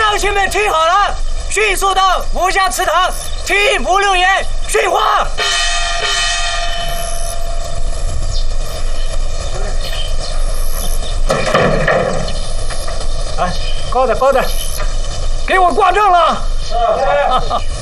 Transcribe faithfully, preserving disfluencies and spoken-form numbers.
乡亲们听好了，迅速到吴家祠堂听吴六爷训话。哎，高点，高点，给我挂正了。